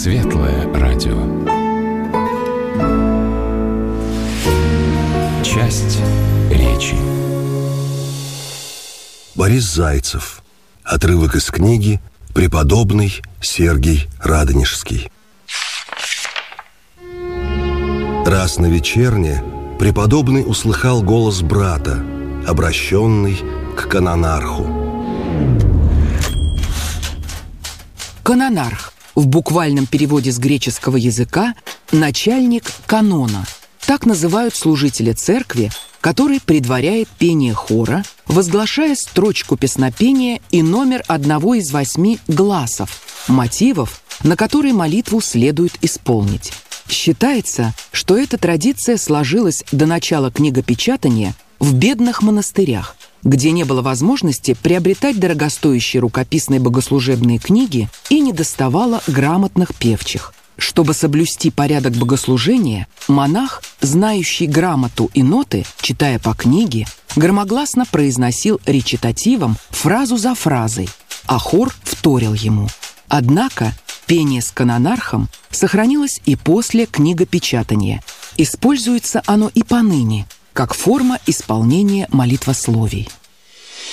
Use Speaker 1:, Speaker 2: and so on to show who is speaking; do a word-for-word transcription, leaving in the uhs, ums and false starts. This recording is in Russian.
Speaker 1: Светлое радио. Часть речи.
Speaker 2: Борис Зайцев. Отрывок из книги «Преподобный Сергий Радонежский». Раз на вечерне преподобный услыхал голос брата, обращенный к канонарху.
Speaker 3: Канонарх в буквальном переводе с греческого языка начальник канона. Так называют служителя церкви, который предваряет пение хора, возглашая строчку песнопения и номер одного из восьми гласов, мотивов, на которые молитву следует исполнить. Считается, что эта традиция сложилась до начала книгопечатания в бедных монастырях, где не было возможности приобретать дорогостоящие рукописные богослужебные книги и недоставало грамотных певчих. Чтобы соблюсти порядок богослужения, монах, знающий грамоту и ноты, читая по книге, громогласно произносил речитативом фразу за фразой, а хор вторил ему. Однако пение с канонархом сохранилось и после книгопечатания. Используется оно и поныне, как форма исполнения молитвословий.